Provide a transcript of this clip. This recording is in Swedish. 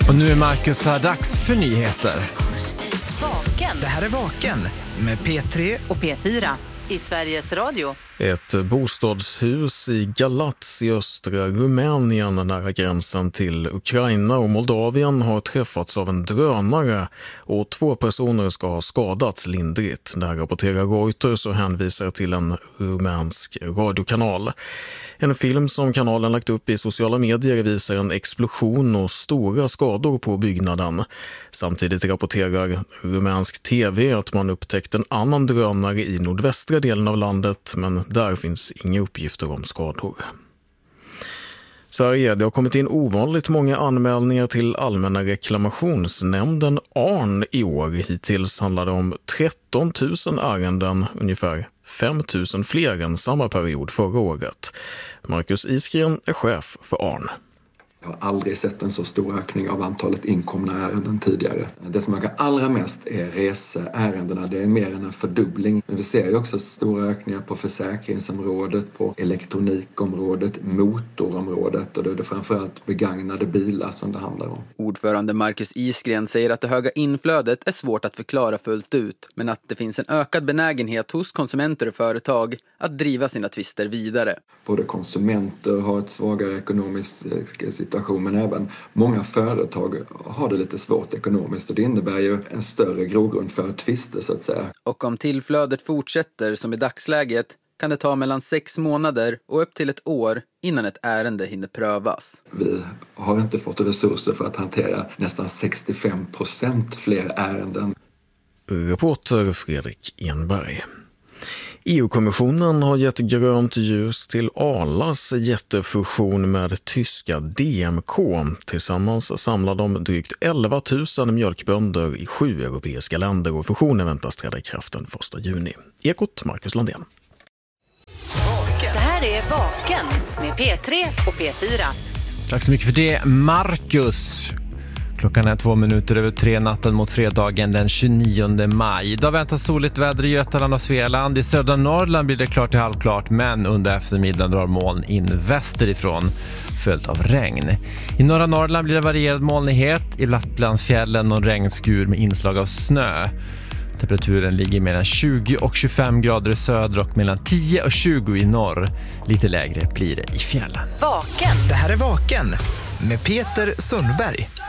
Och nu är Marcus här, dags för nyheter. Vaken. Det här är Vaken med P3 och P4 i Sveriges Radio. Ett bostadshus i Galatz i östra Rumänien nära gränsen till Ukraina och Moldavien har träffats av en drönare och 2 personer ska ha skadats lindrigt. Det här rapporterar Reuters och hänvisar till en rumänsk radiokanal. En film som kanalen lagt upp i sociala medier visar en explosion och stora skador på byggnaden. Samtidigt rapporterar rumänsk tv att man upptäckt en annan drönare i nordvästra delen av landet, men där finns inga uppgifter om skador. Sverige, det har kommit in ovanligt många anmälningar till Allmänna reklamationsnämnden ARN i år. Hittills handlar det om 13 000 ärenden, ungefär 5 000 fler än samma period förra året. Marcus Isgren är chef för ARN. Jag har aldrig sett en så stor ökning av antalet inkomna ärenden tidigare. Det som ökar allra mest är reseärendena. Det är mer än en fördubbling. Men vi ser ju också stora ökningar på försäkringsområdet, på elektronikområdet, motorområdet och det är framförallt begagnade bilar som det handlar om. Ordförande Marcus Isgren säger att det höga inflödet är svårt att förklara fullt ut, men att det finns en ökad benägenhet hos konsumenter och företag att driva sina tvister vidare. Både konsumenter har ett svagare ekonomiskt situation, men även många företag har det lite svårt ekonomiskt och det innebär ju en större grogrund för tvister så att säga. Och om tillflödet fortsätter som i dagsläget kan det ta mellan 6 månader och upp till 1 år innan ett ärende hinner prövas. Vi har inte fått resurser för att hantera nästan 65% fler ärenden. Reporter Fredrik Enberg. EU-kommissionen har gett grönt ljus till Arlas jättefusion med tyska DMK. Tillsammans samlar de drygt 11 000 mjölkbönder i 7 europeiska länder och fusionen väntas träda i kraft den 1 juni. Ekot, Marcus Landén. Det här är Vaken med P3 och P4. Tack så mycket för det, Marcus. Klockan är 2:02 natten mot fredagen den 29 maj. Idag väntas soligt väder i Götaland och Svealand. I södra Norrland blir det klart till halvklart, men under eftermiddagen drar moln in västerifrån följt av regn. I norra Norrland blir det varierad molnighet. I Lapplandsfjällen någon regnskur med inslag av snö. Temperaturen ligger mellan 20 och 25 grader i söder och mellan 10 och 20 i norr. Lite lägre blir det i fjällen. Vaken. Det här är Vaken med Peter Sundberg.